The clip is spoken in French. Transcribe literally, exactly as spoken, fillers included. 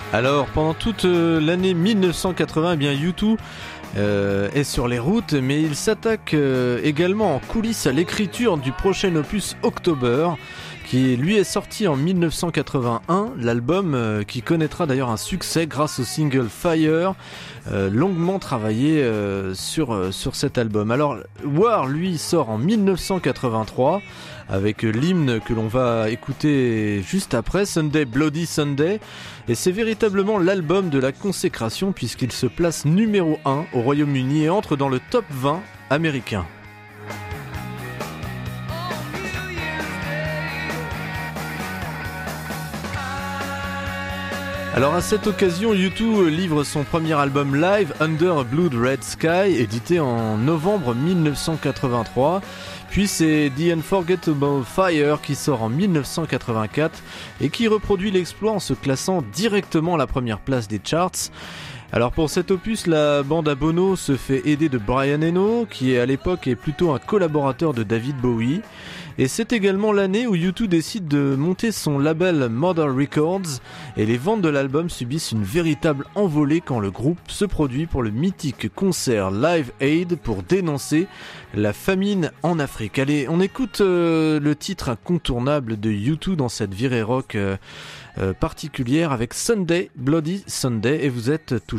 Alors, pendant toute euh, l'année dix-neuf cent quatre-vingts, eh bien U deux euh, est sur les routes, mais il s'attaque euh, également en coulisses à l'écriture du prochain opus October, qui lui est sorti en dix-neuf cent quatre-vingt-un, l'album euh, qui connaîtra d'ailleurs un succès grâce au single Fire, euh, longuement travaillé euh, sur, euh, sur cet album. Alors War, lui, sort en dix-neuf cent quatre-vingt-trois, avec l'hymne que l'on va écouter juste après, Sunday Bloody Sunday, et c'est véritablement l'album de la consécration puisqu'il se place numéro un au Royaume-Uni et entre dans le top vingt américain. Alors à cette occasion, U deux livre son premier album live, Under a Blood Red Sky, édité en novembre dix-neuf cent quatre-vingt-trois. Puis c'est The Unforgettable Fire qui sort en dix-neuf cent quatre-vingt-quatre et qui reproduit l'exploit en se classant directement à la première place des charts. Alors pour cet opus, la bande à Bono se fait aider de Brian Eno, qui à l'époque est plutôt un collaborateur de David Bowie. Et c'est également l'année où U deux décide de monter son label Mother Records, et les ventes de l'album subissent une véritable envolée quand le groupe se produit pour le mythique concert Live Aid pour dénoncer la famine en Afrique. Allez, on écoute euh, le titre incontournable de U deux dans cette virée rock euh, euh, particulière avec Sunday Bloody Sunday, et vous êtes toujours